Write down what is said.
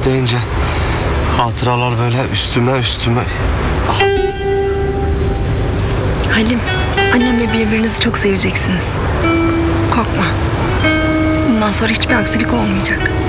deyince hatıralar böyle üstüme. Halim, annemle birbirinizi çok seveceksiniz. Korkma. Bundan sonra hiçbir aksilik olmayacak.